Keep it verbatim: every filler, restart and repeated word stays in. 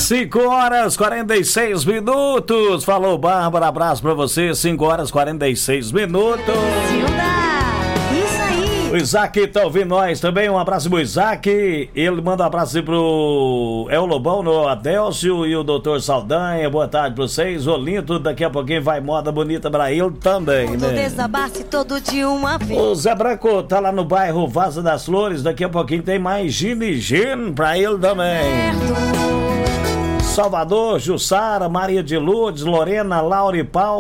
cinco horas e quarenta e seis minutos. Falou, Bárbara, abraço pra você. cinco horas e quarenta e seis minutos. Isso aí. O Isaac tá ouvindo nós também. Um abraço pro Isaac. Ele manda um abraço aí pro El Lobão, no Adélcio e o doutor Saldanha. Boa tarde pra vocês. Olinto, daqui a pouquinho vai moda bonita pra ele também, Tudo né? desabasse todo de uma vez. O Zé Branco tá lá no bairro Vaza das Flores. Daqui a pouquinho tem mais gin e gin pra ele também. Salvador, Jussara, Maria de Lourdes, Lorena, Laura e Paulo.